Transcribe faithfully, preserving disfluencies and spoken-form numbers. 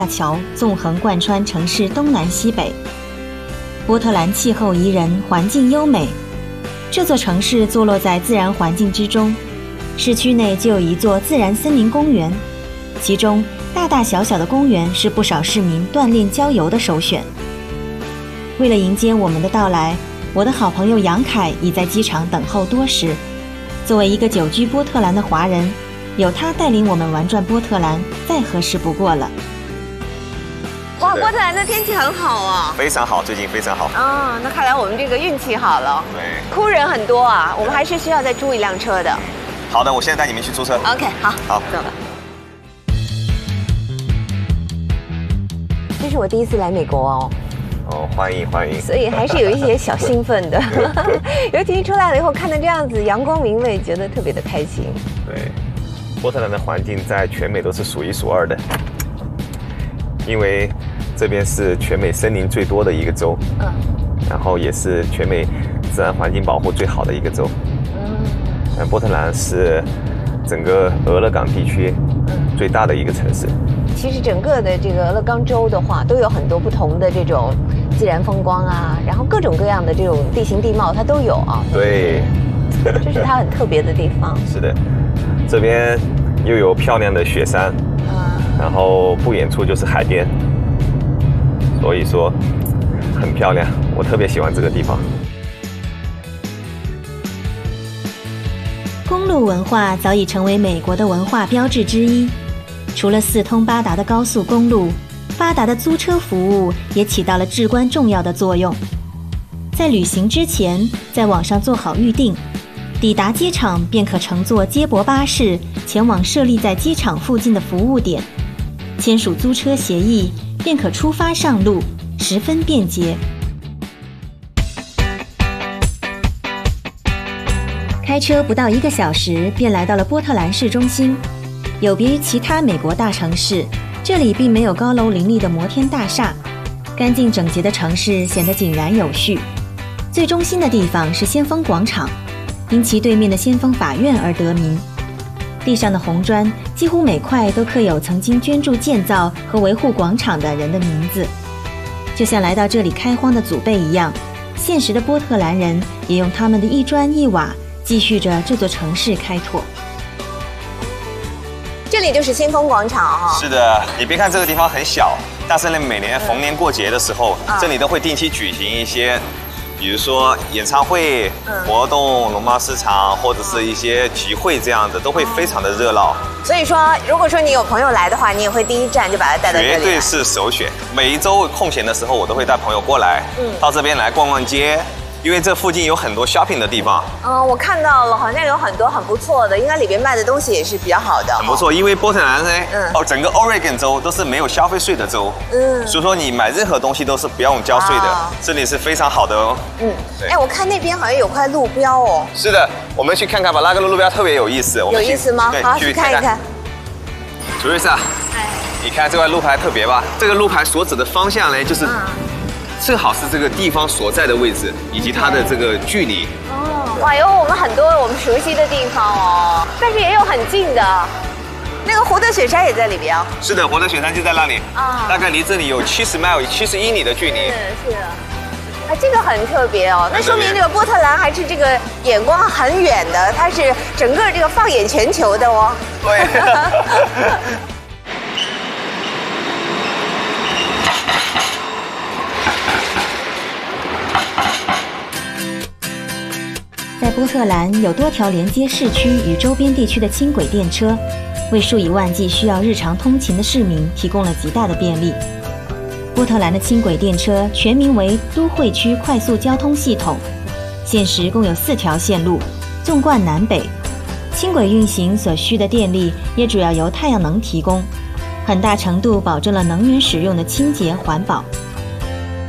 大桥纵横贯穿城市东南西北。波特兰气候宜人，环境优美。这座城市坐落在自然环境之中，市区内就有一座自然森林公园，其中大大小小的公园是不少市民锻炼郊游的首选。为了迎接我们的到来，我的好朋友杨凯已在机场等候多时。作为一个久居波特兰的华人，有他带领我们玩转波特兰，再合适不过了。 哇，波特兰的天气很好啊， 非常好，最近非常好。 啊，那看来我们这个运气好了。 对， 哭人很多啊，我们还是需要再租一辆车的。 好的，我现在带你们去租车。 OK， 好， 好， 走了。这是我第一次来美国哦。 哦，欢迎欢迎。 所以还是有一些小兴奋的，尤其出来了以后看到这样子阳光明媚，觉得特别的开心。 对，波特兰的环境在全美都是数一数二的，因为这边是全美森林最多的一个州，嗯，然后也是全美自然环境保护最好的一个州。嗯，波特兰是整个俄勒冈地区最大的一个城市。 其实整个的这个俄勒冈州的话，都有很多不同的这种自然风光啊，然后各种各样的这种地形地貌它都有啊。 对， 这是它很特别的地方。 是的，这边又有漂亮的雪山，嗯，然后不远处就是海边，所以说很漂亮，我特别喜欢这个地方。 公路文化早已成为美国的文化标志之一。除了四通八达的高速公路，发达的租车服务也起到了至关重要的作用。在旅行之前，在网上做好预订，抵达机场便可乘坐接驳巴士前往设立在机场附近的服务点，签署租车协议，便可出发上路，十分便捷。开车不到一个小时，便来到了波特兰市中心。有别于其他美国大城市，这里并没有高楼林立的摩天大厦，干净整洁的城市显得井然有序。最中心的地方是先锋广场，因其对面的先锋法院而得名。地上的红砖几乎每块都刻有曾经捐助建造和维护广场的人的名字，就像来到这里开荒的祖辈一样，现实的波特兰人也用他们的一砖一瓦继续着这座城市开拓。 这里就是先锋广场哈、哦。 是的，你别看这个地方很小，但是呢，每年逢年过节的时候，嗯、这里都会定期举行一些，比如说演唱会、嗯、活动、农贸市场或者是一些集会这样的，都会非常的热闹。 所以说，如果说你有朋友来的话，你也会第一站就把他带到这里来。 绝对是首选。每一周空闲的时候，我都会带朋友过来，嗯，到这边来逛逛街。因为这附近有很多 shopping 的地方。 嗯，我看到了，好像有很多很不错的，应该里边卖的东西也是比较好的。 很不错，因为波特兰呢，嗯，哦，整个 Oregon 州都是没有消费税的州，嗯，所以说你买任何东西都是不用交税的，啊、这里是非常好的哦。 嗯，哎，我看那边好像有块路标哦。 是的，我们去看看吧，那个路标特别有意思。我们有意思吗？好，去看一看。 朱瑞莎，哎，你看这块路牌特别吧？这个路牌所指的方向呢，就是。嗯，正好是这个地方所在的位置，以及它的这个距离。 哦，哇，有我们很多我们熟悉的地方哦，但是也有很近的，那个活德雪山也在里边。 是的，活德雪山就在那里啊，大概离这里有七十 mile， 七十英里的距离。 是是。啊，这个很特别哦，那说明这个波特兰还是这个眼光很远的，它是整个这个放眼全球的哦。 对。 在波特兰有多条连接市区与周边地区的轻轨电车，为数以万计需要日常通勤的市民提供了极大的便利。波特兰的轻轨电车全名为都会区快速交通系统，现时共有四条线路，纵贯南北。轻轨运行所需的电力也主要由太阳能提供，很大程度保证了能源使用的清洁环保。